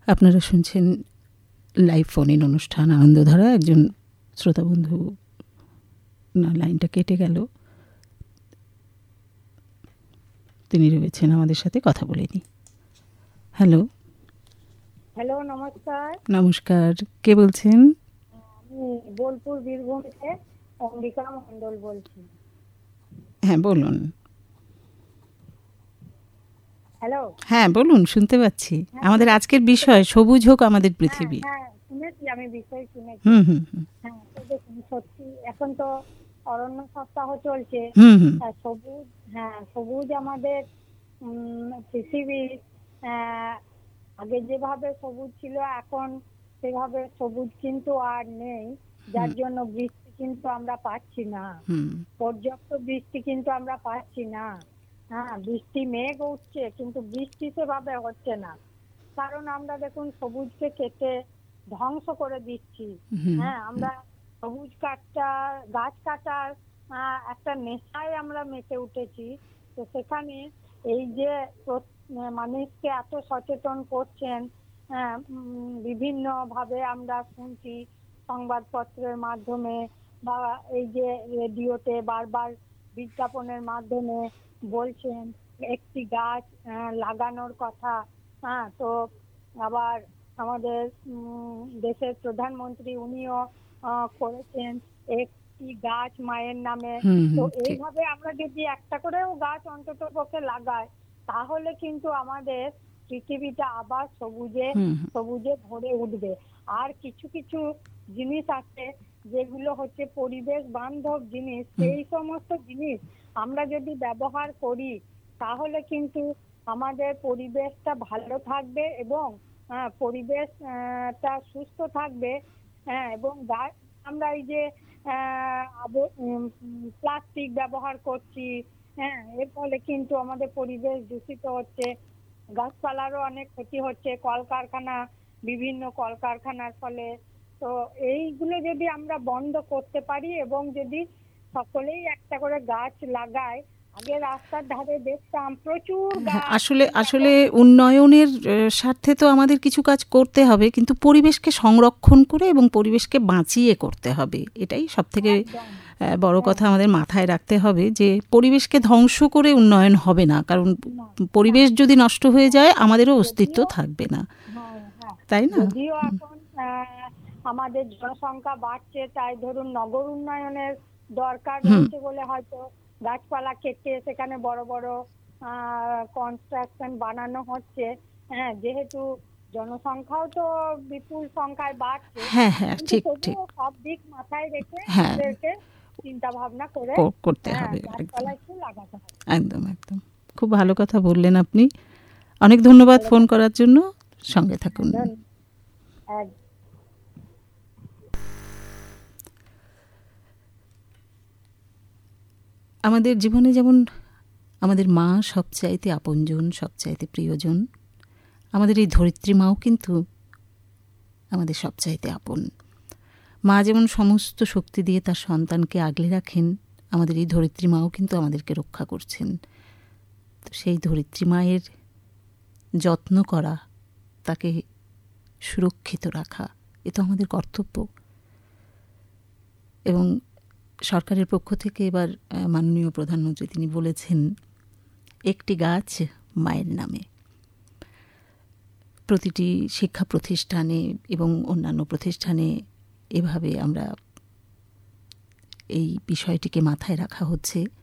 আপনারা শুনছেন live phone in অনুষ্ঠান আনন্দধারা। একজন শ্রোতা বন্ধু, না লাইনটা কেটে গেল, তিনি রয়েছেন আমাদের সাথে, কথা বলে নিই। হ্যালো। হ্যালো, নমস্কার। নমস্কার, কে বলছেন? আমি বোলপুর বীরভূম থেকে অম্বিকা মণ্ডল বলছি। হ্যাঁ বলুন। হ্যালো। হ্যাঁ বলুন, শুনতে পাচ্ছি। আমাদের আজকের বিষয় সবুজ হোক আমাদের পৃথিবী। হ্যাঁ শুনেছি, আমি বিষয় শুনেছি। হুম হুম হুম। হ্যাঁ, তো দেখুন, সত্যি এখন তো অরণ্য সপ্তাহ চলছে। হুম হুম। সবুজ, হ্যাঁ সবুজ আমাদের পৃথিবীর আগে যেভাবে সবুজ ছিল এখন সেভাবে সবুজ কিন্তু আর নেই, যার জন্য বৃষ্টি কিন্তু আমরা পাচ্ছি না, পর্যাপ্ত বৃষ্টি কিন্তু আমরা পাচ্ছি না। হ্যাঁ, বৃষ্টি মেঘ উঠছে কিন্তু বৃষ্টি সেভাবে হচ্ছে না, কারণ আমরা দেখুন সবুজকে কেটে ধ্বংস করে দিচ্ছি। হ্যাঁ, আমরা সবুজ গাছ কাটার একটা নেশায় আমরা মেতে উঠেছি। তো সেখানে এই যে মানুষকে এত সচেতন করছেন, বিভিন্ন ভাবে আমরা শুনছি সংবাদপত্রের মাধ্যমে বা এই যে রেডিওতে বারবার বিজ্ঞাপনের মাধ্যমে বলছেন একটি গাছ লাগানোর কথা। হ্যাঁ, তো আবার আমাদের দেশের প্রধানমন্ত্রী উনিও করেছেন একটি গাছ মায়ের নামে। তো এইভাবে আমরা যদি একটা করেও গাছ অন্তত পক্ষে লাগাই, তাহলে কিন্তু আমাদের পৃথিবীটা আবার সবুজে ভরে উঠবে। আর কিছু কিছু জিনিস আছে যেগুলো হচ্ছে পরিবেশ বান্ধব জিনিস, সেই সমস্ত জিনিস আমরা যদি ব্যবহার করি তাহলে কিন্তু আমাদের পরিবেশটা ভালো থাকবে এবং পরিবেশটা সুস্থ থাকবে। হ্যাঁ, এবং আমরা এই যে প্লাস্টিক ব্যবহার করছি, হ্যাঁ, এর ফলে কিন্তু আমাদের পরিবেশ দূষিত হচ্ছে, গাছপালারও অনেক ক্ষতি হচ্ছে, বিভিন্ন কলকারখানার ফলে। তো এইগুলো যদি আমরা বন্ধ করতে পারি এবং যদি সকলেই একটা করে গাছ লাগায়, আগে রাস্তার ধারে দেখতাম প্রচুর গাছ। আসলে উন্নয়নের স্বার্থে তো আমাদের কিছু কাজ করতে হবে, কিন্তু পরিবেশকে সংরক্ষণ করে এবং পরিবেশকে বাঁচিয়ে করতে হবে। এটাই সবথেকে বড় কথা আমাদের মাথায় রাখতে হবে, যে পরিবেশকে ধ্বংস করে উন্নয়ন হবে না, কারণ পরিবেশ যদি নষ্ট হয়ে যায় আমাদেরও অস্তিত্ব থাকবে না, তাই না? যদিও এখন আমাদের জনসংখ্যা বাড়ছে, তাই ধরুন নগর উন্নয়নের দরকার রয়েছে বলে হয়তো গাছপালা কেটে সেখানে বড় বড় কনস্ট্রাকশন বানানো হচ্ছে। হ্যাঁ, যেহেতু জনসংখ্যাও তো বিপুল সংখ্যায় বাড়ছে। হ্যাঁ হ্যাঁ, ঠিক ঠিক। সব দিক মাথায় রেখে আমাদেরকে চিন্তা ভাবনা করে করতে হবে, গাছপালা একটু লাগাতে হবে। একদম একদম, খুব ভালো কথা বললেন আপনি। অনেক ধন্যবাদ ফোন করার জন্য, সঙ্গে থাকুন। আমাদের জীবনে যেমন আমাদের মা সবচাইতে আপনজন, সবচাইতে প্রিয়জন, আমাদের এই ধরিত্রী মাও কিন্তু আমাদের সবচাইতে আপন। মা যেমন সমস্ত শক্তি দিয়ে তার সন্তানকে আগলে রাখেন, আমাদের এই ধরিত্রী মাও কিন্তু আমাদেরকে রক্ষা করছেন। তো সেই ধরিত্রী মায়ের যত্ন করা, তাকে সুরক্ষিত রাখা, এ তো আমাদের কর্তব্য। এবং সরকারের পক্ষ থেকে এবার মাননীয় প্রধানমন্ত্রী তিনি বলেছেন একটি গাছ মায়ের নামে। প্রতিটি শিক্ষা প্রতিষ্ঠানে এবং অন্যান্য প্রতিষ্ঠানে এভাবে আমরা এই বিষয়টিকে মাথায় রাখা হচ্ছে।